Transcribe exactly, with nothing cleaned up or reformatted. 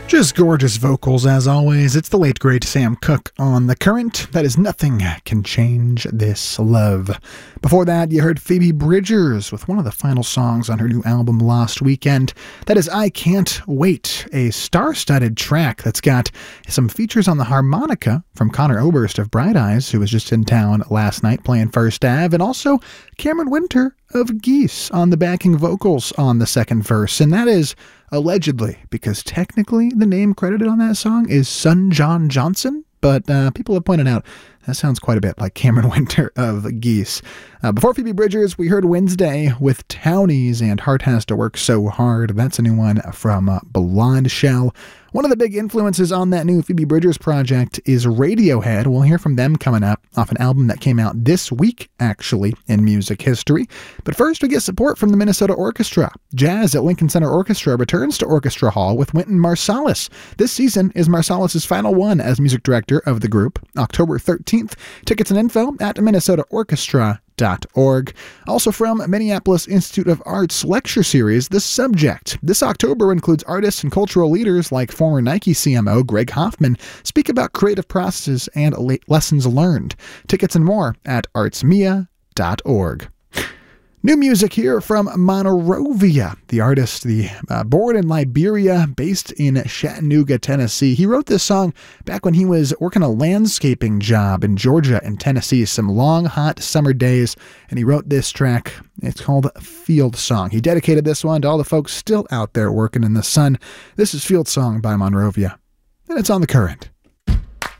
Just gorgeous vocals as always. It's the late great Sam Cooke on The Current. That is Nothing Can Change This Love. Before that, you heard Phoebe Bridgers with one of the final songs on her new album Lost Weekend. That is I Can't Wait, a star-studded track that's got some features on the harmonica from Connor Oberst of Bright Eyes, who was just in town last night playing First Ave, and also Cameron Winter of Geese on the backing vocals on the second verse. And that is allegedly, because technically the name credited on that song is Son John Johnson, but uh, people have pointed out that sounds quite a bit like Cameron Winter of Geese. Uh, before Phoebe Bridgers, we heard Wednesday with Townies and Heart Has to Work So Hard. That's a new one from uh, Blonde Shell. One of the big influences on that new Phoebe Bridgers project is Radiohead. We'll hear from them coming up off an album that came out this week, actually, in music history. But first, we get support from the Minnesota Orchestra. Jazz at Lincoln Center Orchestra returns to Orchestra Hall with Wynton Marsalis. This season is Marsalis' final one as music director of the group, October thirteenth. Tickets and info at minnesota orchestra dot org. Also from Minneapolis Institute of Arts lecture series, The Subject. This October includes artists and cultural leaders like former Nike C M O Greg Hoffman speak about creative processes and lessons learned. Tickets and more at arts mia dot org. New music here from Monrovia, the artist, the uh, born in Liberia, based in Chattanooga, Tennessee. He wrote this song back when he was working a landscaping job in Georgia and Tennessee, some long, hot summer days, and he wrote this track. It's called Field Song. He dedicated this one to all the folks still out there working in the sun. This is Field Song by Monrovia, and it's on The Current.